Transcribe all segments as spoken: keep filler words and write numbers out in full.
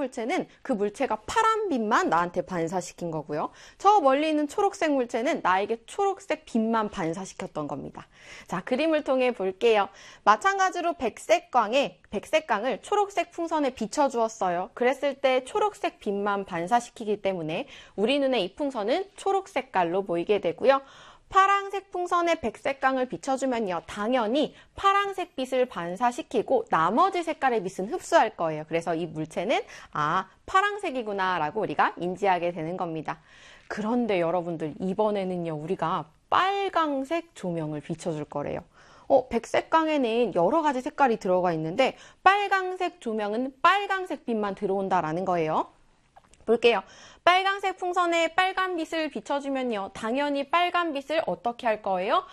물체는 그 물체가 파란 빛만 나한테 반사시킨 거고요. 저 멀리 있는 초록색 물체는 나에게 초록색 빛만 반사시켰던 겁니다. 자, 그림을 통해 볼게요. 마찬가지로 백색광에 백색광을 초록색 풍선에 비춰주었어요. 그랬을 때 초록색 빛만 반사시키기 때문에 우리 눈에 이 풍선은 초록 색깔로 보이게 되고요. 파란색 풍선에 백색광을 비춰주면요, 당연히 파란색 빛을 반사시키고 나머지 색깔의 빛은 흡수할 거예요. 그래서 이 물체는 아, 파란색이구나 라고 우리가 인지하게 되는 겁니다. 그런데 여러분들, 이번에는요, 우리가 빨강색 조명을 비춰줄 거래요. 어, 백색광에는 여러 가지 색깔이 들어가 있는데 빨강색 조명은 빨강색 빛만 들어온다라는 거예요. 볼게요. 빨간색 풍선에 빨간 빛을 비춰주면요, 당연히 빨간 빛을 어떻게 할 거예요?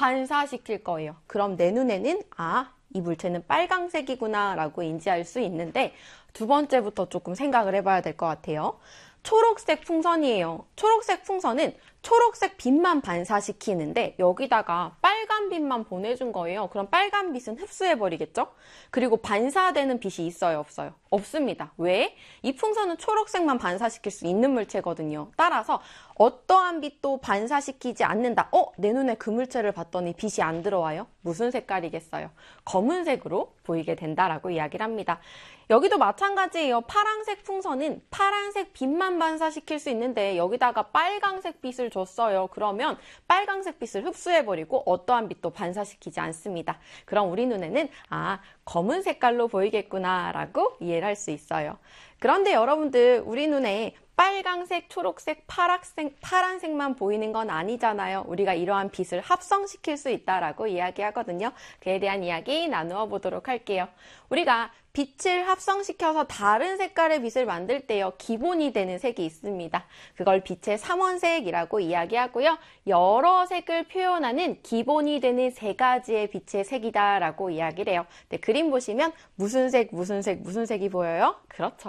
반사시킬 거예요. 그럼 내 눈에는 아, 이 물체는 빨강색이구나 라고 인지할 수 있는데 두 번째부터 조금 생각을 해봐야 될 것 같아요. 초록색 풍선이에요. 초록색 풍선은 초록색 빛만 반사시키는데 여기다가 빨간 빛만 보내준 거예요. 그럼 빨간 빛은 흡수해버리겠죠? 그리고 반사되는 빛이 있어요, 없어요? 없습니다. 왜? 이 풍선은 초록색만 반사시킬 수 있는 물체거든요. 따라서 어떠한 빛도 반사시키지 않는다. 어? 내 눈에 그 물체를 봤더니 빛이 안 들어와요? 무슨 색깔이겠어요? 검은색으로 보이게 된다라고 이야기를 합니다. 여기도 마찬가지예요. 파란색 풍선은 파란색 빛만 반사시킬 수 있는데 여기다가 빨강색 빛을 줬어요. 그러면 빨강색 빛을 흡수해버리고 어떠한 빛도 반사시키지 않습니다. 그럼 우리 눈에는 아, 검은 색깔로 보이겠구나 라고 이해를 할 수 있어요. 그런데 여러분들, 우리 눈에 빨강색, 초록색, 파란색, 파란색만 보이는 건 아니잖아요. 우리가 이러한 빛을 합성시킬 수 있다라고 이야기하거든요. 그에 대한 이야기 나누어 보도록 할게요. 우리가 빛을 합성시켜서 다른 색깔의 빛을 만들 때요, 기본이 되는 색이 있습니다. 그걸 빛의 삼원색이라고 이야기하고요. 여러 색을 표현하는 기본이 되는 세 가지의 빛의 색이다라고 이야기를 해요. 네, 그림 보시면 무슨 색, 무슨 색, 무슨 색이 보여요? 그렇죠.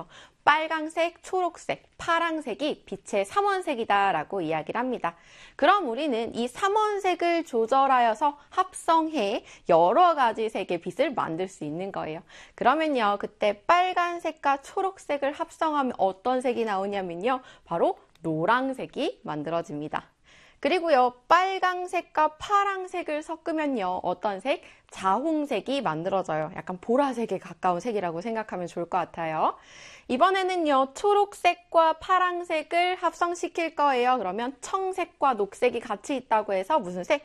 빨강색, 초록색, 파란색이 빛의 삼원색이다라고 이야기를 합니다. 그럼 우리는 이 삼원색을 조절하여서 합성해 여러 가지 색의 빛을 만들 수 있는 거예요. 그러면요, 그때 빨간색과 초록색을 합성하면 어떤 색이 나오냐면요, 바로 노란색이 만들어집니다. 그리고요, 빨강색과 파란색을 섞으면요, 어떤 색? 자홍색이 만들어져요. 약간 보라색에 가까운 색이라고 생각하면 좋을 것 같아요. 이번에는요, 초록색과 파란색을 합성시킬 거예요. 그러면 청색과 녹색이 같이 있다고 해서 무슨 색?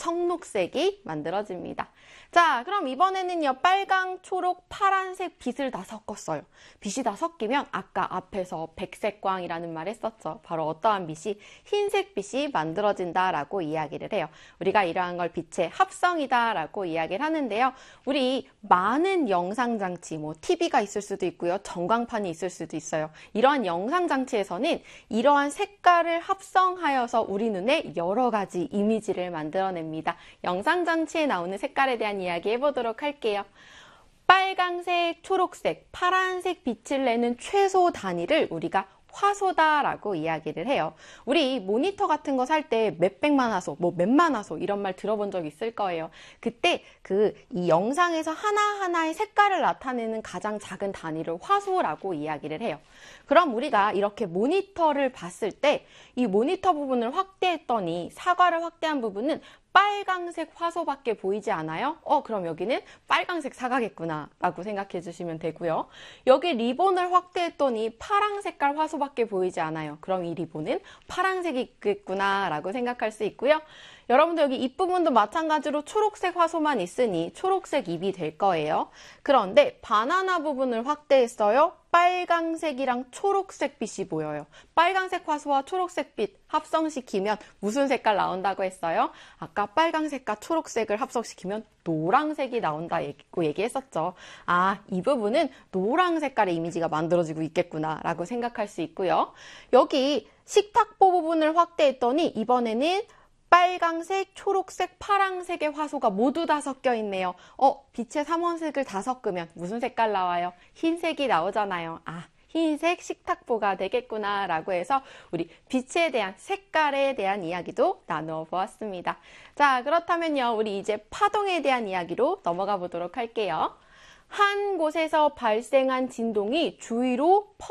청록색이 만들어집니다. 자, 그럼 이번에는요, 빨강, 초록, 파란색 빛을 다 섞었어요. 빛이 다 섞이면 아까 앞에서 백색광이라는 말 했었죠. 바로 어떠한 빛이? 흰색 빛이 만들어진다라고 이야기를 해요. 우리가 이러한 걸 빛의 합성이다라고 이야기를 하는데요. 우리 많은 영상장치, 뭐 티비가 있을 수도 있고요, 전광판이 있을 수도 있어요. 이러한 영상장치에서는 이러한 색깔을 합성하여서 우리 눈에 여러 가지 이미지를 만들어냅니다. 영상장치에 나오는 색깔에 대한 이야기 해보도록 할게요. 빨강색, 초록색, 파란색 빛을 내는 최소 단위를 우리가 화소다라고 이야기를 해요. 우리 모니터 같은 거 살 때 몇백만 화소, 뭐 몇만 화소 이런 말 들어본 적 있을 거예요. 그때 그 이 영상에서 하나하나의 색깔을 나타내는 가장 작은 단위를 화소라고 이야기를 해요. 그럼 우리가 이렇게 모니터를 봤을 때 이 모니터 부분을 확대했더니 사과를 확대한 부분은 빨강색 화소밖에 보이지 않아요? 어, 그럼 여기는 빨강색 사과겠구나 라고 생각해 주시면 되고요. 여기 리본을 확대했더니 파랑 색깔 화소밖에 보이지 않아요. 그럼 이 리본은 파란색이겠구나 라고 생각할 수 있고요. 여러분들 여기 입부분도 마찬가지로 초록색 화소만 있으니 초록색 잎이 될 거예요. 그런데 바나나 부분을 확대했어요. 빨강색이랑 초록색 빛이 보여요. 빨강색 화소와 초록색 빛 합성시키면 무슨 색깔 나온다고 했어요? 아까 빨강색과 초록색을 합성시키면 노란색이 나온다고 얘기했었죠. 아, 이 부분은 노란 색깔의 이미지가 만들어지고 있겠구나 라고 생각할 수 있고요. 여기 식탁보 부분을 확대했더니 이번에는 빨강색, 초록색, 파란색의 화소가 모두 다 섞여 있네요. 어, 빛의 삼원색을 다 섞으면 무슨 색깔 나와요? 흰색이 나오잖아요. 아, 흰색 식탁보가 되겠구나 라고 해서 우리 빛에 대한 색깔에 대한 이야기도 나누어 보았습니다. 자, 그렇다면요, 우리 이제 파동에 대한 이야기로 넘어가 보도록 할게요. 한 곳에서 발생한 진동이 주위로 퍼